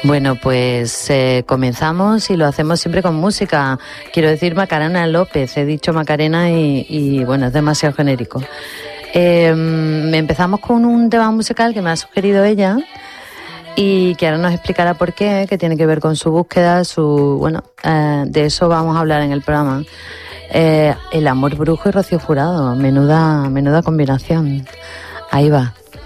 Bueno, pues comenzamos y lo hacemos siempre con música. Quiero decir Macarena López, he dicho Macarena y bueno, es demasiado genérico. Empezamos con un tema musical que me ha sugerido ella y que ahora nos explicará por qué, que tiene que ver con su búsqueda, de eso vamos a hablar en el programa. El amor brujo y Rocío Jurado, menuda combinación. Ahí va.